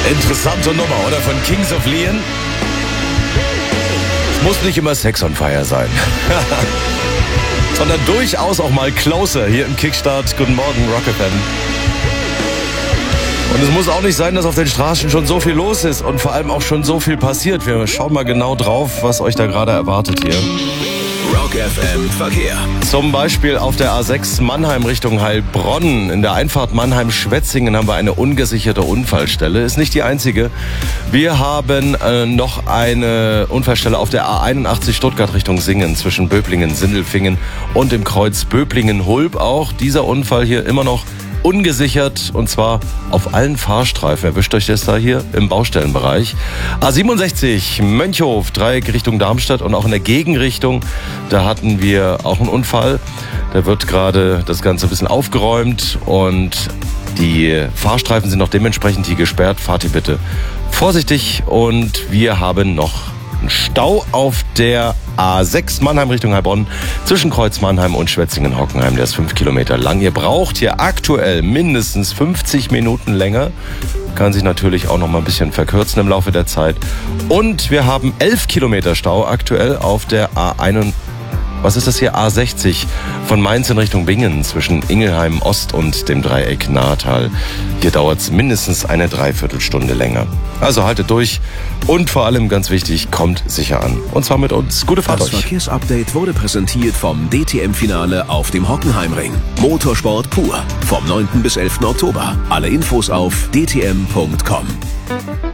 Interessante Nummer, oder? Von Kings of Leon. Es muss nicht immer Sex on Fire sein. Sondern durchaus auch mal Closer hier im Kickstart. Guten Morgen, Rock FM. Und es muss auch nicht sein, dass auf den Straßen schon so viel los ist und vor allem auch schon so viel passiert. Wir schauen mal genau drauf, was euch da gerade erwartet hier. Rock FM Verkehr. Zum Beispiel auf der A6 Mannheim Richtung Heilbronn. In der Einfahrt Mannheim-Schwetzingen haben wir eine ungesicherte Unfallstelle. Ist nicht die einzige. Wir haben noch eine Unfallstelle auf der A81 Stuttgart Richtung Singen zwischen Böblingen, Sindelfingen und dem Kreuz Böblingen-Hulb. Auch dieser Unfall hier immer noch ungesichert und zwar auf allen Fahrstreifen. Erwischt euch das da hier im Baustellenbereich. A67 Mönchhof, Dreieck Richtung Darmstadt und auch in der Gegenrichtung. Da hatten wir auch einen Unfall. Da wird gerade das Ganze ein bisschen aufgeräumt und die Fahrstreifen sind noch dementsprechend hier gesperrt. Fahrt ihr bitte vorsichtig und wir haben noch einen Stau auf der A6 Mannheim Richtung Heilbronn zwischen Kreuz Mannheim und Schwetzingen-Hockenheim. Der ist 5 Kilometer lang. Ihr braucht hier aktuell mindestens 50 Minuten länger. Kann sich natürlich auch noch mal ein bisschen verkürzen im Laufe der Zeit. Und wir haben 11 Kilometer Stau aktuell auf der A61. Was ist das hier? A60 von Mainz in Richtung Bingen zwischen Ingelheim Ost und dem Dreieck Nahetal. Hier dauert es mindestens eine Dreiviertelstunde länger. Also haltet durch und vor allem ganz wichtig, kommt sicher an. Und zwar mit uns. Gute Fahrt euch. Das Verkehrsupdate wurde präsentiert vom DTM-Finale auf dem Hockenheimring. Motorsport pur. Vom 9. bis 11. Oktober. Alle Infos auf dtm.com.